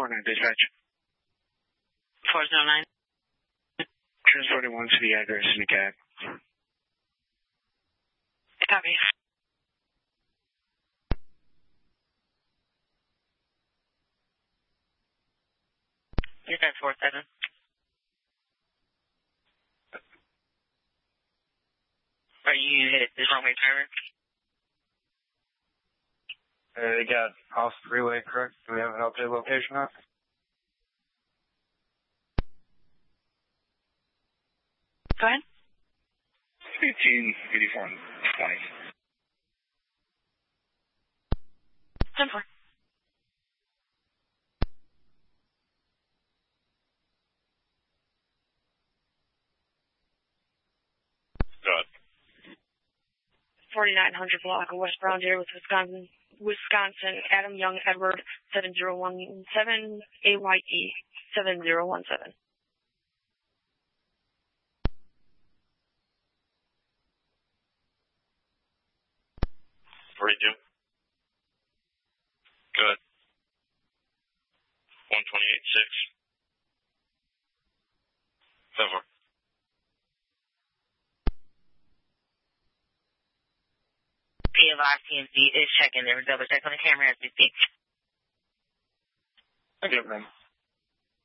409 dispatch. 409. Transporting one to the address in the cab. Copy. You're 1047. Are you hit the wrong-way driver? They got off the freeway, correct? Do we have an updated location on? Go ahead. 1884 20. 10-4. Good. 4900 block of West Brown Deer with Wisconsin, Adam Young Edward 7017, AYE 7017. 42. Good. 128.6. 7-4. PFI CMC is checking. They're double check on the camera as we speak. I get them.